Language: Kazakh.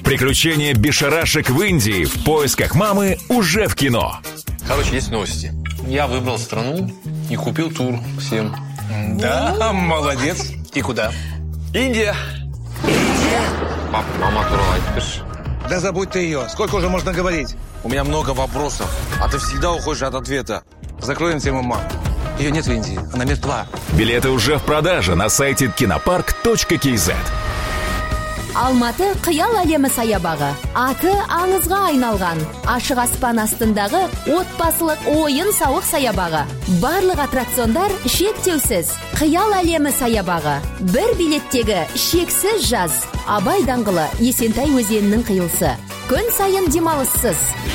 Приключения бешарашек в Индии в поисках мамы уже в кино. Короче, есть новости. Я выбрал страну и купил тур всем. Да, молодец. И куда? Индия. Пап, мама туралы айтып. Да забудь ты ее. Сколько уже можно говорить? У меня много вопросов, а ты всегда уходишь от ответа. Закроем тему мам. Ее нет в Индии, она мертва. Билеты уже в продаже на сайте kinopark.kz. Алматы қиял әлемі саябағы. Аты аңызға айналған. Ашық аспан астындағы отбасылық ойын сауық саябағы. Барлық аттракциондар шектеусіз. Қиял әлемі саябағы. Бір билеттегі шексіз жаз. Абай даңғылы, Есентай өзенінің қиылысы. Күн сайын демалыссыз.